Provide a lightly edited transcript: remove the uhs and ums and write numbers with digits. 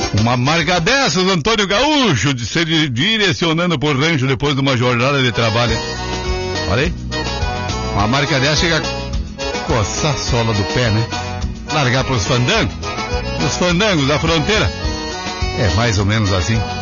Uma marca dessas, Antônio Gaúcho, de se direcionando por rancho depois de uma jornada de trabalho. Olha aí. Uma marca dessa chega a coçar a sola do pé, né? Largar pros fandangos. Os fandangos da fronteira. É mais ou menos assim.